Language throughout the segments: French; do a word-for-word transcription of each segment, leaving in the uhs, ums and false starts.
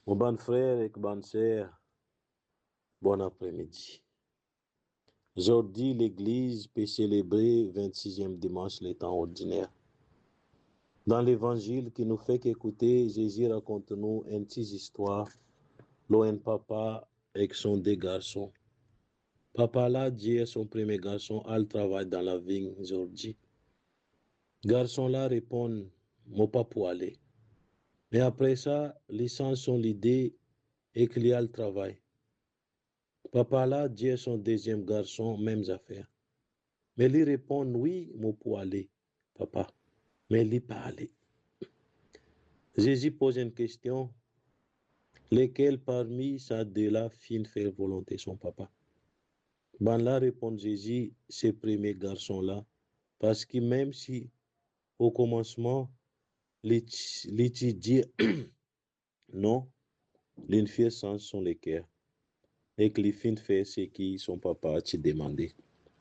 Mon bon frère et bonne sœur, bon après-midi. Aujourd'hui, l'Église peut célébrer le vingt-sixième dimanche, le temps ordinaire. Dans l'Évangile qui nous fait qu'écouter, Jésus raconte-nous une petite histoire, l'un papa avec son deux garçons. Papa là, dit à son premier garçon, elle travaille dans la vigne aujourd'hui. Garçon là répond, mon pas pour aller. Mais après ça, les sens sont l'idée et qu'il y a le travail. Papa là dit à son deuxième garçon, mêmes affaires. Mais lui répond, oui, moi pour aller, papa. Mais lui pas aller. Jésus pose une question, lesquels parmi ça de là fin faire volonté son papa? Ben là répond Jésus, ces premiers garçons là, parce que même si au commencement, l'étudier non, les filles sens sont les cœurs. Et que les fins fait ce qui son papa a demandé.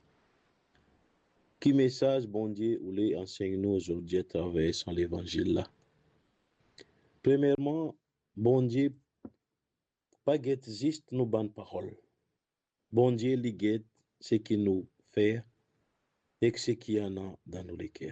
Qui message, bon Dieu, ou les enseigne-nous aujourd'hui à travers son évangile là? Premièrement, bon Dieu, pas guette juste nos bonnes paroles. Bon Dieu, lui guette ce qu'il nous fait et ce qu'il y en a dans nos cœurs.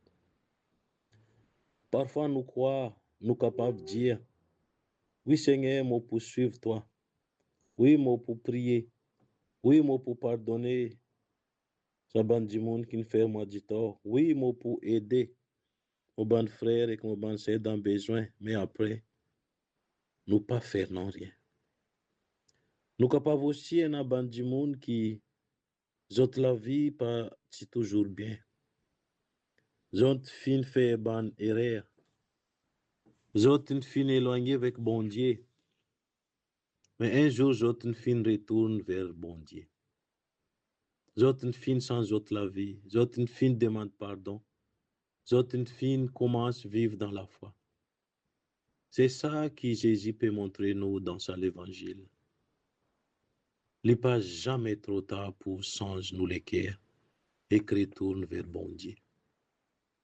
Parfois, nous croyons, nous capables de dire, oui Seigneur, moi pour suivre toi. Oui, moi pour prier. Oui, moi pour pardonner. Ça bande du monde qui nous fait moi du tort. Oui, moi pour aider. Mon bon frère et mon bon sœur dans besoin, mais après, nous pas faire non rien. Nous capables aussi un bande du monde qui zot la vie pas si toujours bien. Zot fin fait ban erreur. Zot fin éloigné avec bon Dieu. Mais un jour, zot fin retourne vers bon Dieu. Zot fin sans zot la vie. Zot fin demande pardon. Zot fin commence à vivre dans la foi. C'est ça que Jésus peut montrer nous dans son évangile. Il n'est pas jamais trop tard pour changer nous les cœurs et que retourne vers bon Dieu.